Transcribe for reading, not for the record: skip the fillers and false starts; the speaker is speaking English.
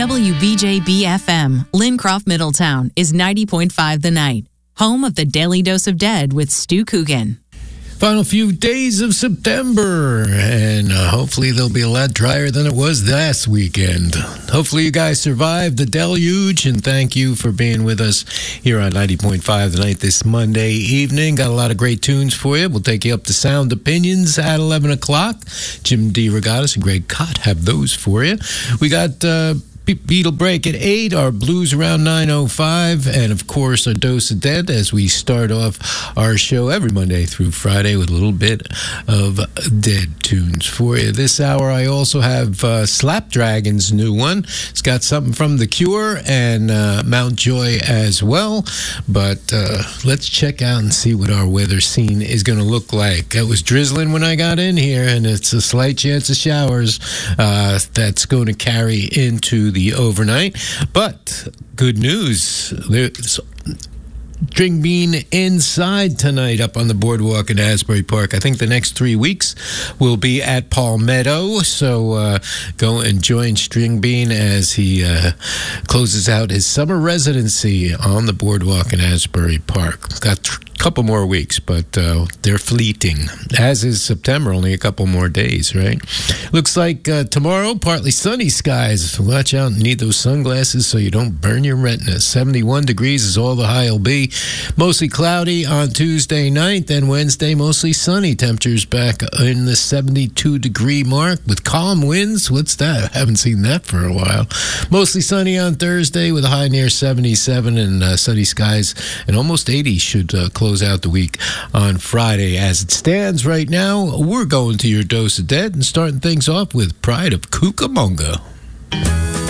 WBJB-FM, Lincroft, Middletown, is 90.5 The Night, home of the Daily Dose of Dead with Stu Coogan. Final few days of September, and hopefully they'll be a lot drier than it was last weekend. Hopefully you guys survived the deluge, and thank you for being with us here on 90.5 The Night this Monday evening. Got a lot of great tunes for you. We'll take you up to Sound Opinions at 11 o'clock. Jim D. Regattas and Greg Cott have those for you. We got Beatle Break at 8, our blues around 9:05, and of course our Dose of Dead as we start off our show every Monday through Friday with a little bit of Dead tunes for you. This hour I also have Slapdragon's new one. It's got something from The Cure and Mountjoy as well, but let's check out and see what our weather scene is going to look like. It was drizzling when I got in here, and it's a slight chance of showers that's going to carry into the overnight, but good news, there's String Bean inside tonight up on the boardwalk in Asbury Park. I think the next 3 weeks will be at Palmetto, so go and join String Bean as he closes out his summer residency on the boardwalk in Asbury Park. Got couple more weeks, but they're fleeting, as is September. Only a couple more days, right? Looks like tomorrow, partly sunny skies. Watch out and need those sunglasses so you don't burn your retina. 71 degrees is all the high will be. Mostly cloudy on Tuesday night, then Wednesday mostly sunny. Temperatures back in the 72-degree mark with calm winds. What's that? I haven't seen that for a while. Mostly sunny on Thursday with a high near 77 and sunny skies, and almost 80 should close out the week on Friday. As it stands right now, we're going to your Dose of Dead and starting things off with Pride of Cucamonga.